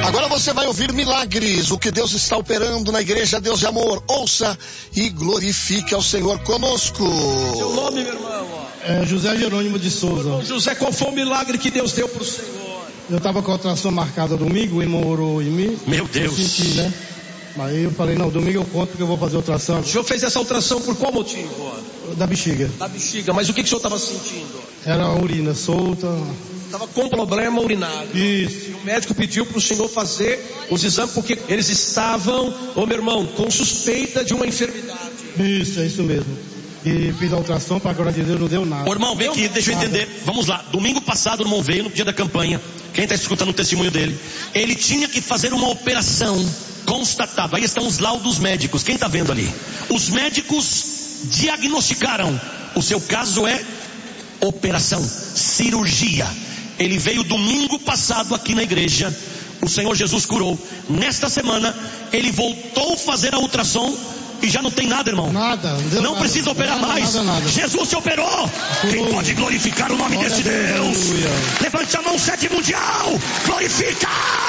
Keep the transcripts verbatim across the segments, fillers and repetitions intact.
Agora você vai ouvir milagres, o que Deus está operando na igreja Deus de Amor. Ouça e glorifique ao Senhor conosco. Seu nome, meu irmão? É José Jerônimo de Souza. Irmão José, qual foi o milagre que Deus deu para o Senhor? Eu estava com a ultrassom marcada domingo, o irmão orou em mim. Meu Deus. Eu senti, né? Aí eu falei, não, domingo eu conto porque eu vou fazer ultrassom. O senhor fez essa ultrassom por qual motivo? Da bexiga. Da bexiga, mas o que, que o senhor estava sentindo? Era a urina solta. Estava com problema urinário. Isso. E o médico pediu para o senhor fazer os exames porque eles estavam, ô meu irmão, com suspeita de uma enfermidade. Isso, é isso mesmo. E fiz a ultrassom, para agora de Deus não deu nada. Ô, irmão, vem aqui, deixa eu entender. Vamos lá. Domingo passado o irmão veio no dia da campanha. Quem está escutando o testemunho dele? Ele tinha que fazer uma operação constatado. Aí estão os laudos médicos. Quem está vendo ali? Os médicos diagnosticaram. O seu caso é operação, cirurgia. Ele veio domingo passado aqui na igreja. O Senhor Jesus curou. Nesta semana ele voltou a fazer a ultrassom e já não tem nada, irmão. Nada. Não, não nada, precisa operar nada, mais. nada, nada. Jesus se operou. Quem pode glorificar o nome desse Deus? Levante a mão, sede mundial. Glorifica.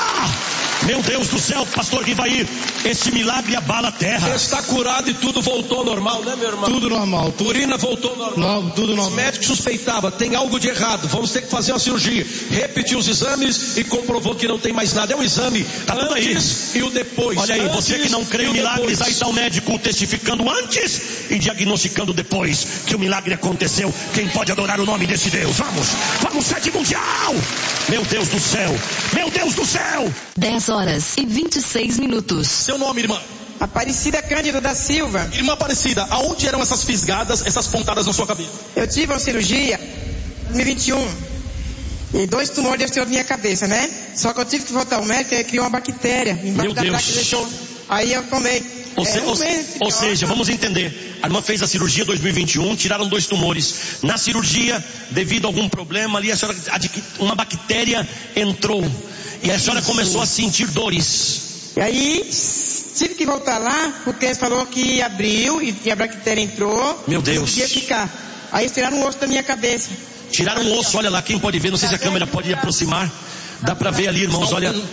Meu Deus do céu, pastor Rivair, esse milagre abala a terra. Está curado e tudo voltou ao normal, né, meu irmão? Tudo normal. Tudo... Urina voltou ao normal. Não, tudo normal. Os médicos suspeitavam, tem algo de errado, vamos ter que fazer uma cirurgia. Repetiu os exames e comprovou que não tem mais nada. É um exame, tá tudo aí. E o depois. Olha aí, antes você que não crê em milagres, aí está o médico testificando antes e diagnosticando depois que o milagre aconteceu. Quem pode adorar o nome desse Deus? Vamos, vamos, sede mundial. Meu Deus do céu, meu Deus do céu. dez horas e vinte e seis minutos. Seu nome, irmã? Aparecida Cândido da Silva. Irmã Aparecida, aonde eram essas fisgadas, essas pontadas na sua cabeça? Eu tive uma cirurgia em dois mil e vinte e um e dois tumores deixou na minha cabeça, né? Só que eu tive que voltar ao médico e criou uma bactéria embaixo Meu da Deus. placa que deixou. Aí eu tomei. Ou, é, se, um ou, mês, ou seja, vamos entender. A irmã fez a cirurgia em dois mil e vinte e um, tiraram dois tumores. Na cirurgia, devido a algum problema ali, a senhora, uma bactéria entrou. E a senhora começou a sentir dores. E aí, tive que voltar lá, porque eles falaram que abriu e a bactéria entrou. Meu Deus. Não podia ficar. Aí eles tiraram um osso da minha cabeça. Tiraram um osso, olha lá, quem pode ver, não sei se a câmera pode aproximar. Dá para ver ali, irmãos, olha,